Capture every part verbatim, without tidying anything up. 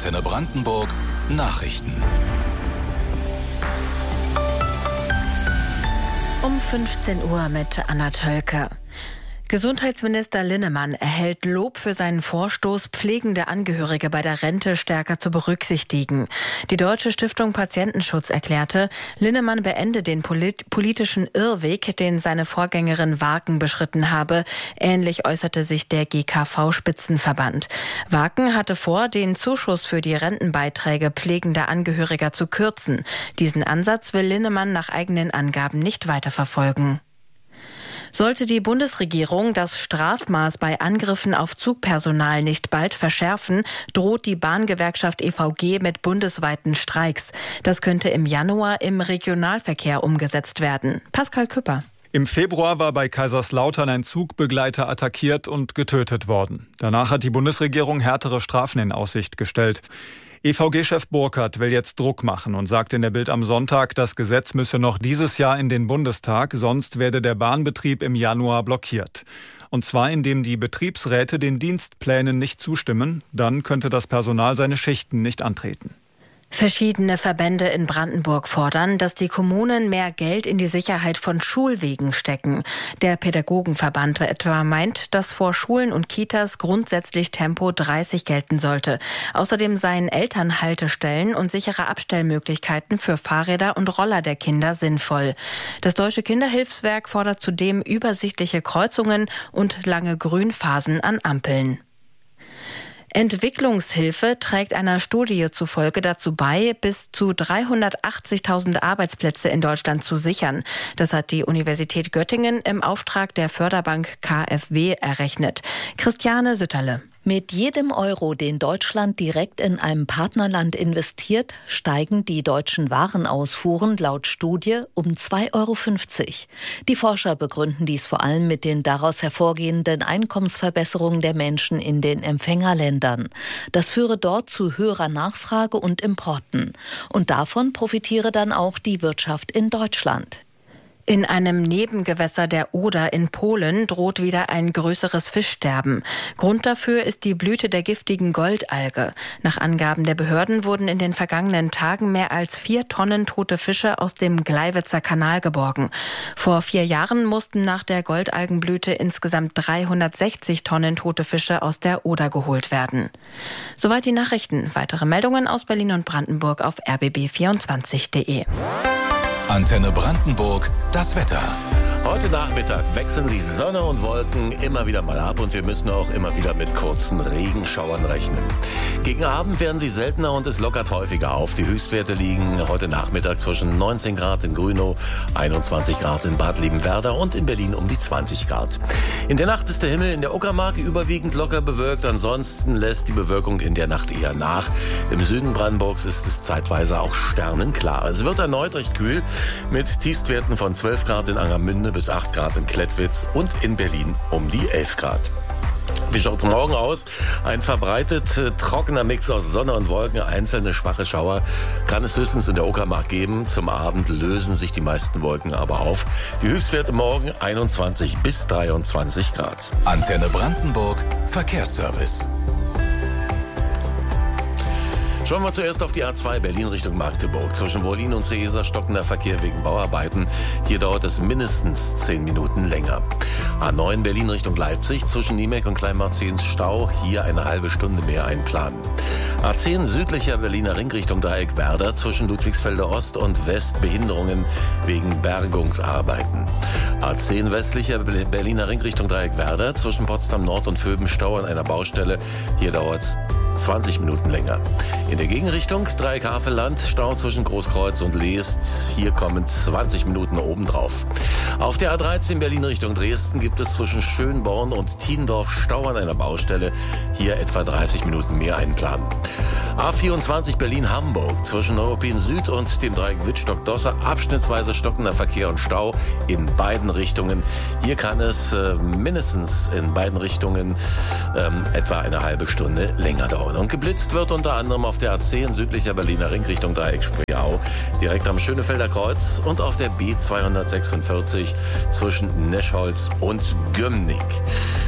Antenne Brandenburg Nachrichten. Um fünfzehn Uhr mit Anna Tölke. Gesundheitsminister Linnemann erhält Lob für seinen Vorstoß, pflegende Angehörige bei der Rente stärker zu berücksichtigen. Die Deutsche Stiftung Patientenschutz erklärte, Linnemann beende den polit- politischen Irrweg, den seine Vorgängerin Warken beschritten habe. Ähnlich äußerte sich der G K V-Spitzenverband. Warken hatte vor, den Zuschuss für die Rentenbeiträge pflegender Angehöriger zu kürzen. Diesen Ansatz will Linnemann nach eigenen Angaben nicht weiterverfolgen. Sollte die Bundesregierung das Strafmaß bei Angriffen auf Zugpersonal nicht bald verschärfen, droht die Bahngewerkschaft E V G mit bundesweiten Streiks. Das könnte im Januar im Regionalverkehr umgesetzt werden. Pascal Küpper. Im Februar war bei Kaiserslautern ein Zugbegleiter attackiert und getötet worden. Danach hat die Bundesregierung härtere Strafen in Aussicht gestellt. E V G-Chef Burkhardt will jetzt Druck machen und sagt in der Bild am Sonntag, das Gesetz müsse noch dieses Jahr in den Bundestag, sonst werde der Bahnbetrieb im Januar blockiert. Und zwar indem die Betriebsräte den Dienstplänen nicht zustimmen, dann könnte das Personal seine Schichten nicht antreten. Verschiedene Verbände in Brandenburg fordern, dass die Kommunen mehr Geld in die Sicherheit von Schulwegen stecken. Der Pädagogenverband etwa meint, dass vor Schulen und Kitas grundsätzlich Tempo dreißig gelten sollte. Außerdem seien Elternhaltestellen und sichere Abstellmöglichkeiten für Fahrräder und Roller der Kinder sinnvoll. Das Deutsche Kinderhilfswerk fordert zudem übersichtliche Kreuzungen und lange Grünphasen an Ampeln. Entwicklungshilfe trägt einer Studie zufolge dazu bei, bis zu dreihundertachtzigtausend Arbeitsplätze in Deutschland zu sichern. Das hat die Universität Göttingen im Auftrag der Förderbank K f W errechnet. Christiane Sütterle. Mit jedem Euro, den Deutschland direkt in einem Partnerland investiert, steigen die deutschen Warenausfuhren laut Studie um zwei Euro fünfzig. Die Forscher begründen dies vor allem mit den daraus hervorgehenden Einkommensverbesserungen der Menschen in den Empfängerländern. Das führe dort zu höherer Nachfrage und Importen. Und davon profitiere dann auch die Wirtschaft in Deutschland. In einem Nebengewässer der Oder in Polen droht wieder ein größeres Fischsterben. Grund dafür ist die Blüte der giftigen Goldalge. Nach Angaben der Behörden wurden in den vergangenen Tagen mehr als vier Tonnen tote Fische aus dem Gleiwitzer Kanal geborgen. Vor vier Jahren mussten nach der Goldalgenblüte insgesamt dreihundertsechzig Tonnen tote Fische aus der Oder geholt werden. Soweit die Nachrichten. Weitere Meldungen aus Berlin und Brandenburg auf r b b vierundzwanzig punkt d e. Antenne Brandenburg, das Wetter. Heute Nachmittag wechseln sich Sonne und Wolken immer wieder mal ab und wir müssen auch immer wieder mit kurzen Regenschauern rechnen. Gegen Abend werden sie seltener und es lockert häufiger auf. Die Höchstwerte liegen heute Nachmittag zwischen neunzehn Grad in Grünow, einundzwanzig Grad in Bad Liebenwerda und in Berlin um die zwanzig Grad. In der Nacht ist der Himmel in der Uckermark überwiegend locker bewölkt. Ansonsten lässt die Bewölkung in der Nacht eher nach. Im Süden Brandenburgs ist es zeitweise auch sternenklar. Es wird erneut recht kühl mit Tiefstwerten von zwölf Grad in Angermünde bis acht Grad in Klettwitz und in Berlin um die elf Grad. Wie schaut es morgen aus? Ein verbreitet äh, trockener Mix aus Sonne und Wolken, einzelne schwache Schauer kann es höchstens in der Uckermark geben. Zum Abend lösen sich die meisten Wolken aber auf. Die Höchstwerte morgen einundzwanzig bis dreiundzwanzig Grad. Antenne Brandenburg, Verkehrsservice. Schauen wir zuerst auf die A zwei Berlin Richtung Magdeburg. Zwischen Wollin und Seeser stockender Verkehr wegen Bauarbeiten. Hier dauert es mindestens zehn Minuten länger. A neun Berlin Richtung Leipzig. Zwischen Niemek und Kleinmarzens Stau. Hier eine halbe Stunde mehr einplanen. A zehn südlicher Berliner Ring Richtung Dreieck Werder. Zwischen Ludwigsfelder Ost und West Behinderungen wegen Bergungsarbeiten. A zehn westlicher Berliner Ring Richtung Dreieck Werder. Zwischen Potsdam Nord und Vöben Stau an einer Baustelle. Hier dauert es zwanzig Minuten länger. In der Gegenrichtung Dreieck Havelland, Stau zwischen Großkreuz und Leest. Hier kommen zwanzig Minuten obendrauf. Auf der A dreizehn Berlin Richtung Dresden gibt es zwischen Schönborn und Tiendorf Stau an einer Baustelle. Hier etwa dreißig Minuten mehr einplanen. A vierundzwanzig Berlin-Hamburg zwischen Neuruppin Süd und dem Dreieck Wittstock-Dosser abschnittsweise stockender Verkehr und Stau in beiden Richtungen. Hier kann es äh, mindestens in beiden Richtungen ähm, etwa eine halbe Stunde länger dauern. Und geblitzt wird unter anderem auf der A zehn südlicher Berliner Ring Richtung Dreieck Spreeau, direkt am Schönefelder Kreuz und auf der B zweihundertsechsundvierzig zwischen Neschholz und Gömnigk.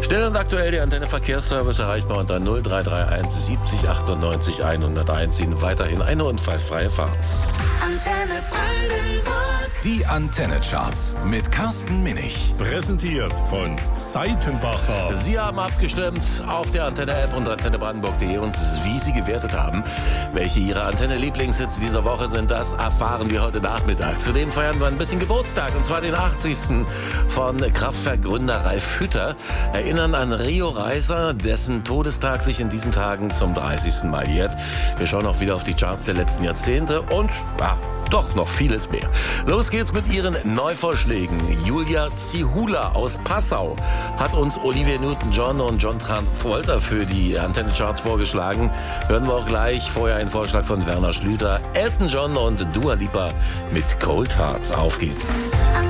Schnell und aktuell der Antenne Verkehrsservice erreichbar unter null drei drei eins siebzig achtundneunzig hunderteins. Ihnen weiterhin eine unfallfreie Fahrt. Antenne Brandenburg. Die Antenne-Charts mit Carsten Minich. Präsentiert von Seitenbacher. Sie haben abgestimmt auf der Antenne-App und antennebrandenburg punkt de und wie Sie gewertet haben. Welche Ihre Antenne-Lieblingshits dieser Woche sind, das erfahren wir heute Nachmittag. Zudem feiern wir ein bisschen Geburtstag, und zwar den achtzigsten von Kraftwerk-Gründer Ralf Hütter. Erinnern an Rio Reiser, dessen Todestag sich in diesen Tagen zum dreißigsten Mal jährt. Wir schauen auch wieder auf die Charts der letzten Jahrzehnte und ja, doch noch vieles mehr. Los geht's mit ihren Neuvorschlägen. Julia Zihula aus Passau hat uns Olivia Newton-John und John Travolta für die Antenne-Charts vorgeschlagen. Hören wir auch gleich. Vorher ein Vorschlag von Werner Schlüter, Elton John und Dua Lipa mit Cold Heart. Auf geht's.